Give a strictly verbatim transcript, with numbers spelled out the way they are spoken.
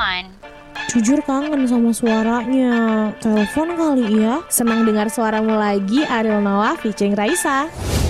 on. Jujur kangen sama suaranya. Telepon kali ya. Senang dengar suaramu lagi, Ariel Noah featuring Raisa.